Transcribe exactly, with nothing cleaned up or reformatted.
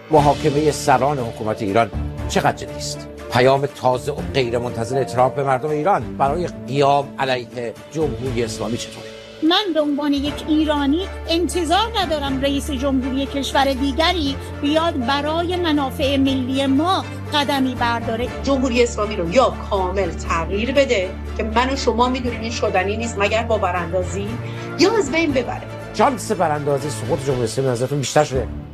محاکمه سران حکومت ایران چقدر جدی است؟ پیام تازه و غیر منتظر ترامپ به مردم ایران برای قیام علیه جمهوری اسلامی چطوره؟ من به عنوان یک ایرانی انتظار ندارم رئیس جمهوری کشور دیگری بیاد برای منافع ملی ما قدمی برداره. جمهوری اسلامی رو یا کامل تغییر بده که من و شما میدونیم این شدنی نیست مگر با براندازی، یا از بین ببره. شانس براندازی سقوط جمهوری اسلامی نظرتون بیشتر شده؟